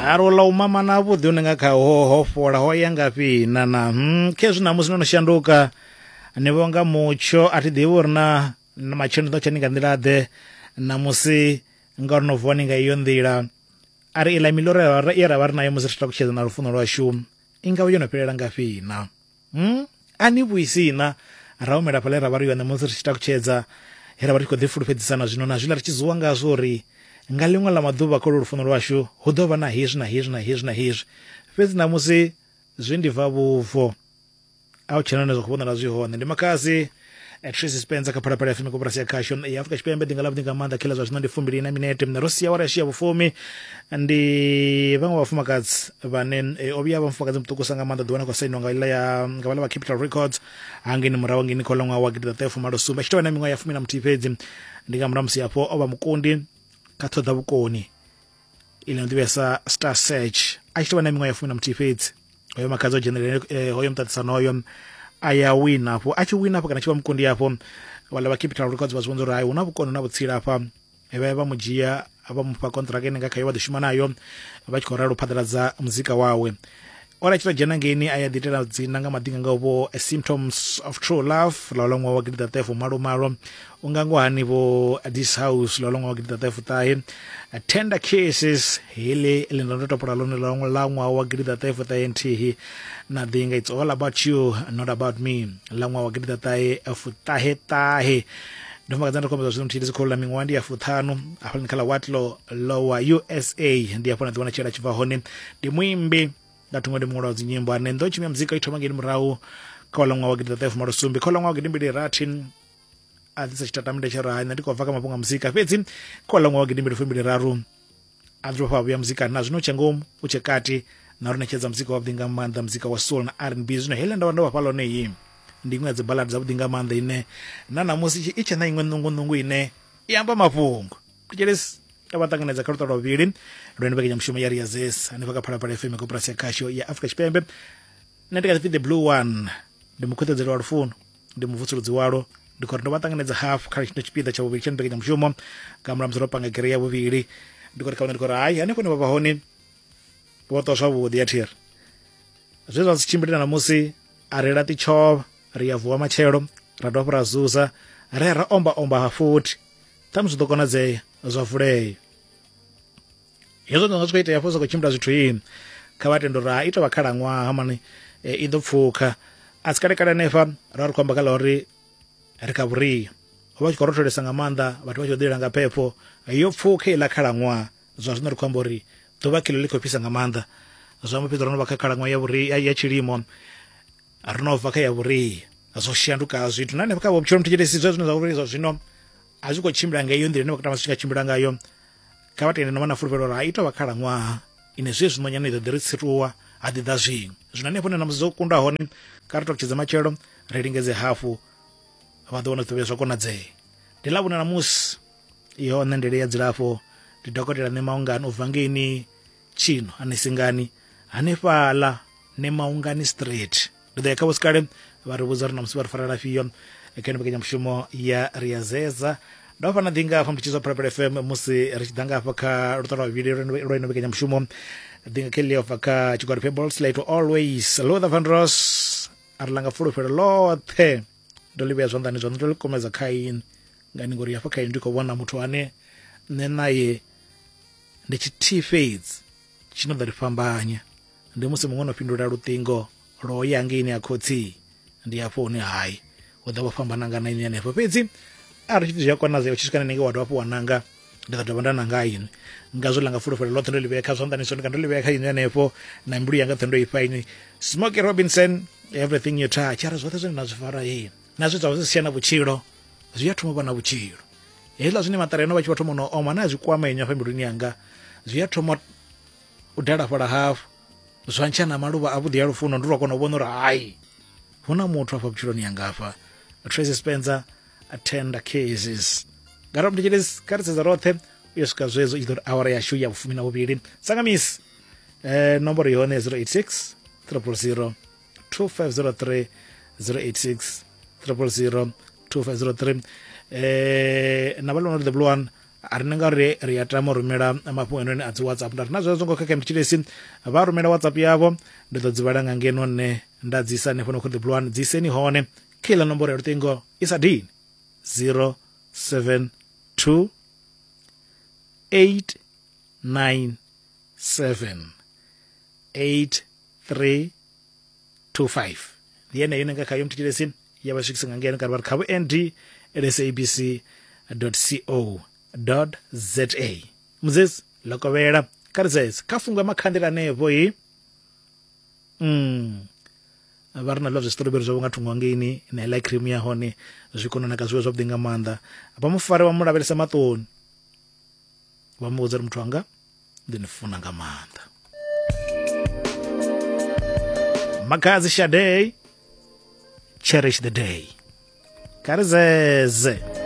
arola umama na vhuḓi une nga kha ho fola ho ya ngafhi na khezwi na musi no shanduka ni vhonga mutsho a thi ḓivhi uri na matshelo ḓo tshani nga nḓila ḓe na musi nga no vuwa ni nga iyo nḓila ari ila milore ya ra vha ri nayo musi ri takutshedza na lufuno lwashu inga yo no fhelela ngafhi na ani vhuisina ra umela pale ra vha ri yone musi ri tshi takutshedza ra vha ri khou ḓi fulufhedzisana zwino na zwiḽa ri tshi zuwa ngazwo uri nga ḽiṅwe ḽa maḓuvha kho lufuno lwashu hu ḓo vha na hezwi na hezwi na hezwi na hezwi fhedzi na musi zwi ndi bva vhubvo a u tshena zwo khou vhonala zwi hone ndi makazi Tracy Spencer kha Phalaphala FM koporasi ya khasho ya Afrika Tshipembe ḓinga ḽa vhuḓinga maanḓa kila zwa zwino ndi 2 minete ro sia wara ya vhufumi ndi vhaṅwe vhafumakadzi vhane o vhuya vhafumakadzi muṱukusa nga maanḓa ḓiwana khou sainiwa nga ila ya nga vhala vha Capital Records hangeni murahu ngeni kho ḽa ṅwaha wa gidi ḓa malo sumbe tshi tovha na miṅwaha ya 11 fhedzi ndi nga murahu musi hapo o vha mukundi kha ṱhoḓa vhukoni ile ndivhesa Star Search a tshi tovha na miṅwaha ya 11 fhedzi hoyo makadzi o dzhenelela hoyo muṱaṱisano hoyo aya wina hapo a tshi wina hapo kana tshi vha mukundi hapo wala vha Capital Records vha zwonzo uri hayi una vhukoni na vhutsila hafha vha mu dzhia vha mufha contract ine nga kha yo vha ḓi shuma nayo vha tshi khou ralo phaḓaladza muzika wawe ora tshi to dzhena ngeni aya ḓi itela dzina nga madinga nga vho Symptoms of True Love la ṅwaha wa gidi ḓa malo unga ngo hani vho This House la ṅwaha wa gidi ḓa ṱahe Tender Kisses hele ile ndo topola lone la ṅwaha wa gidi ḓa nthihi na dinga It's All About You Not About Me la ṅwaha wa gidi ḓa ṱahe ndo maka dzanda khomba zwino mthili zikhola miṅwaha ndi ya 5 afha ni khala Watlo Lower USA ndi afho na ḓiwana tshela tshibva hone ndi muimbi nga thungo ndi muṅwe wa dzinyimbo ane ndo tshimya muzika i thoma ngeni murahu kha ṅwaha wa gidi ḓa malo sumbe kha ṅwaha wa gidi mbili rathi a ḓisa tshitatamende tsha raha ndi khou bva kha mafhungo a muzika fhedzi kha ṅwaha wa gidi mbili raru a ḓo fha vhuya muzika na zwino tshe ngomu u tshe kati na uri netshedza muzika wa vhuḓi nga maanḓa muzika wa soul na R&B zwino hele ndo vha fha ḽone iyi ndi iṅwe dzi ballad dza vhuḓi nga maanḓa ine na musi i tshe na iṅwe nungu ine i amba mafhungo tijelesi vha ṱanganedza kha luṱa lwa vhuvhili lwene mbekanyamushumo ya Riazes hanefha kha Phalaphala FM koporasi ya khasho ya Afrika Tshipembe nṋe ndi kha ḓi The Blue One ndi mukhwetedzeli wa lufuno ndi muvutsuludzi walo ndi khou ri ndo vha ṱanganedza hafu kha tshipiḓa tsha vhuvhili tsha mbekanyamushumo nga murahu musi ro panga gere ya vhuvhili ndi khou ri khaune ndi khou ri hayi hanefho ne vha vha hone vho ṱwa zwavhuḓi ya thiri zwe zwa si tshimbilina na musi a ri laṱi tshova ri ya vuwa matshelo ra dovha ra zuza ra omba futhi ṱhamusi zwi ḓo konadzea zwa vuleyo hezwo ndo nga zwi itea fo khou tshimbila zwithu yini kha vha tendo ra ito vha khalaṅwaha mani i ḓo pfukha a si kalekale hanefha ra ri khou amba kha ḽa uri ri kha vhuria ho vha tshi khou rotholesa nga maanḓa vhathu vha tshi khou ḓilela nga phepho yo pfukha iḽa khalaṅwaha zwa zwino ri khou amba uri ḓuvha kilo ḽi khou fhisa nga maanḓa zwa mbo fhedza ro no vha kha khalaṅwaha ya vhuria ya tshilimo ri no bva kha ya vhuria zwo shanduka zwithu na hanefha kha vhutshilo mthetshelesi zwa zwino zwa uri zwa zwino a zwi khou tshimbila nga iyo nḓila ine vha khou tama zwi tshi nga tshimbila ngayo kha vha tende no vha na fulufhelo uri ha ito vha khalaṅwaha ine zwino nyana i ḓo ḓi ri tsituwa ha ḓi ḓa zwiṅwe zwino hanefho ne na musi dzo kunda hone kha ri takutshedza matshelo ri lingedze hafu vha ḓo wana ḓuvha zwa konadzea ndi ḽa vhuna na musi iyo nṋe ndele ya dzilafho ndi dokotela Nemaungani u bva ngeni Tshino Anesingani hanefhaḽa Nemaungani Street ndi ḓo ya kha vhosikale vha ri vhudza ri na musi vha ri farela fhiyo kha mbekanyamushumo ya Riazeza ndo fana ḓinga afha mutshizwa Phalaphala FM musi ri tshi ḓa nga afha kha luṱa lwa vhuvhili lwa ino mbekanyamushumo ḓinga kha ḽi afha kha tshigwada Pebble Slate Always Luther Van Ross a ri langa fulufhelo ḽoṱhe ndo ḽi vhea zwanḓani zwa ndo ḽi komedza kha ini ngani ngori hafha kha ini ndi khou vhona muthu ane nṋe naye ndi tshithihi fhedzi tshi no ḓo ri fhambanya ndi musi muṅwe no fhindula luṱingo lwo ya ngeni ya khotsi ndi hafho hune hayi hu ḓo vha fhambana nga na ini hanefho fhedzi a ri tshi zwi a konadzea u tshi swika nenge wa dovha hafhu wa nanga ndi ḓo dovha nda nanga ini ngazwo ḽanga fulufhelo ḽoṱhe ndo ḽi vhea kha zwanḓani so ndi ndo ḽi vhea kha ini hanefho na mbilu yanga ṱhe ndo ifha ini Smokey Robinson Everything You Touch ari zwoṱhe zwine na zwi fara yini na zwi dza zwi sia na vhutshilo zwi a thoma vha na vhutshilo hezwiḽa zwine maṱareno vha tshi vha thoma no oma na zwi kwamenya hafha mbiluni yanga zwi a thoma u dalafhala hafu zwa ntsha na maluvha a vhuḓi ya lufuno ndi lwa kona u vhona uri hayi hu na muthu afha vhutshiloni yanga hafha Tracy Spencer Tender Kisses ngaro mthetshelesi kha ri sedza roṱhe u yo swika zwezwo i ḓo ri awara yashu ya vhufumi na vhuvhili sangamisi nomboro yone 086 000 2503 086 000 2503 na vha ḽone The Blue One a ri nga ri ya tama rumela mafhungo ane a dzi WhatsApp nda rina zwezwo ngo kha mtshilesi vha rumela WhatsApp yavo ndi ḓo dzi vhala nga ngeno nne nda dzi isa hanefho no kho ḓi bulwana dzi iseni hone kha iḽa nomboro ya luṱingo isa dini 072 897 8325 ndi yeneyo ine nga khayo mtshilesi ya vha swikisa nga ngeno kana vha ri kha nd@sabc.co.za muzesi lokovela karizesi kha fungo makhandela nevo hi vha ri na love strawberry zwo nga thungo ngeni na ila cream ya hone zwikona na ka zwiwe zwavhuḓi nga maanḓa vha mufare wa mu lavhelesa maṱoni vha mu vhudza uri muthu wanga ndi ni funa nga maanḓa Makazi Shade, cherish the day. Karizeze.